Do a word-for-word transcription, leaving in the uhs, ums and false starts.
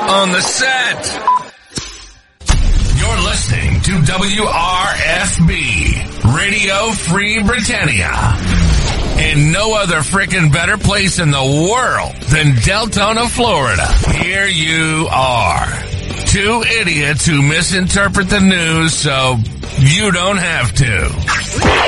on the set. You're listening to W R F B, Radio Free Britannia. In no other frickin' better place in the world than Deltona, Florida. Here you are. Two idiots who misinterpret the news so you don't have to.